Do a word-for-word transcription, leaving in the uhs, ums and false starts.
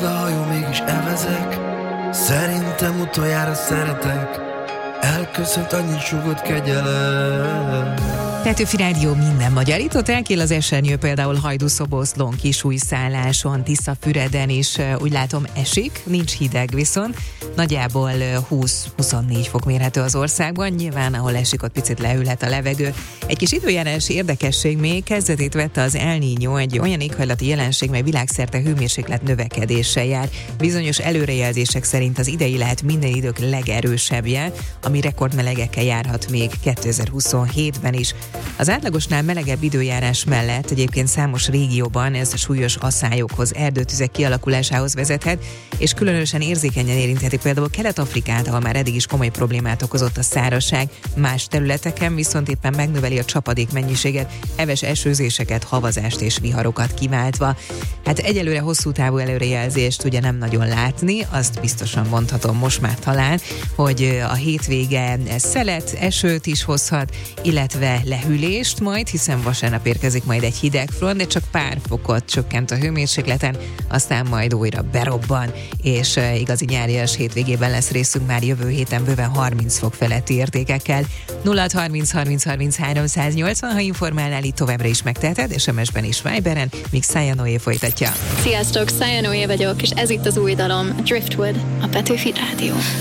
a hajó, mégis evezek. Szerintem utoljára szeretek. Elköszönt, annyit súgott kegyelem. Petőfi Rádió minden magyar. Itt ott elkél az esernyő, például Hajdú-Szoboszlón, Kisújszálláson, Tiszafüreden is úgy látom esik, nincs hideg viszont. Nagyjából húsz-huszonnégy fok mérhető az országban, nyilván ahol esik, ott picit leülhet a levegő. Egy kis időjárási érdekesség még, kezdetét vette az El Niño, egy olyan éghajlati jelenség, mely világszerte hőmérséklet növekedéssel jár. Bizonyos előrejelzések szerint az idei lehet minden idők legerősebbje, ami rekordmelegekkel járhat még kétezer-huszonhétben is. Az átlagosnál melegebb időjárás mellett egyébként számos régióban ez súlyos aszályokhoz, erdőtüzek kialakulásához vezethet, és különösen érzékenyen érintheti például Kelet-Afrikát, ahol már eddig is komoly problémát okozott a szárazság, más területeken viszont éppen megnöveli a csapadék mennyiséget, heves esőzéseket, havazást és viharokat kiváltva. Hát egyelőre hosszú távú előrejelzést ugye nem nagyon látni, azt biztosan mondhatom most már talán, hogy a hétvége szelet, esőt is hozhat, illetve lehűlést majd, hiszen vasárnap érkezik majd egy hideg front, de csak pár fokot csökkent a hőmérsékleten, aztán majd újra berobban, és igazi nyárias hétvégében lesz részünk már jövő héten bőven harminc fok feletti értékekkel. nulla harminc harminc harminc háromszáznyolcvan, ha informálnál, itt továbbra is megteheted, es em es-ben és Viberen, míg Szája Noé folytatja. Sziasztok, Szája Noé vagyok, és ez itt az új dalom, Driftwood, a Petőfi Rádió.